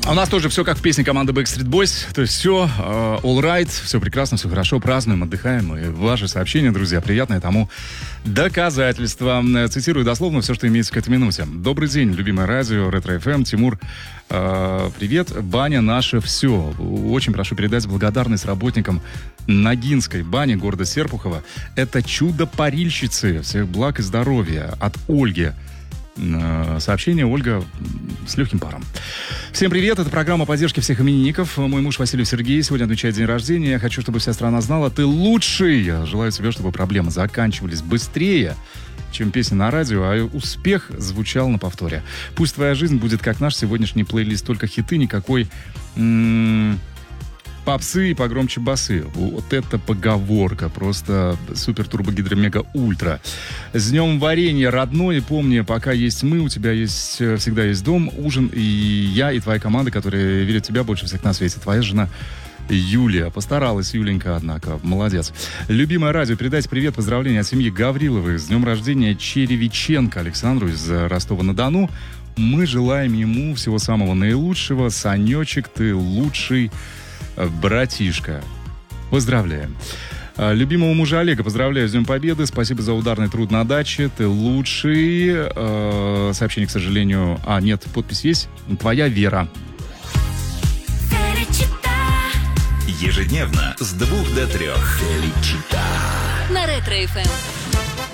У нас тоже все как в песне команды Backstreet Boys. То есть все all right, все прекрасно, все хорошо, празднуем, отдыхаем. И ваши сообщения, друзья, приятное тому доказательство. Цитирую дословно все, что имеется к этой минуте. Добрый день, любимое радио, Ретро ФМ. Тимур, привет. Баня наша все. Очень прошу передать благодарность работникам Ногинской бани города Серпухова. Это чудо-парильщицы. Всех благ и здоровья. От Ольги. Сообщение Ольга с легким паром. Всем привет, это программа поддержки всех именинников. Мой муж Василий Сергей сегодня отмечает день рождения. Я хочу, чтобы вся страна знала, ты лучший. Желаю тебе, чтобы проблемы заканчивались быстрее, чем песни на радио, а успех звучал на повторе. Пусть твоя жизнь будет как наш сегодняшний плейлист, только хиты, никакой попсы и погромче басы. Вот это поговорка. Просто супер турбо гидро мега ультра. С днем варенья, родной. Помни, пока есть мы, у тебя есть всегда есть дом, ужин. И я, и твоя команда, которая верит в тебя больше всех на свете. Твоя жена Юлия. Постаралась Юленька, однако. Молодец. Любимое радио, передайте привет, поздравления от семьи Гавриловых. С днем рождения Черевиченко Александру из Ростова-на-Дону. Мы желаем ему всего самого наилучшего. Санечек, ты лучший братишка. Поздравляем. Любимого мужа Олега поздравляю с Днем Победы. Спасибо за ударный труд на даче. Ты лучший. Сообщение, к сожалению... нет, подпись есть. Твоя Вера. Ежедневно с 2 до 3. На Ретро ФМ.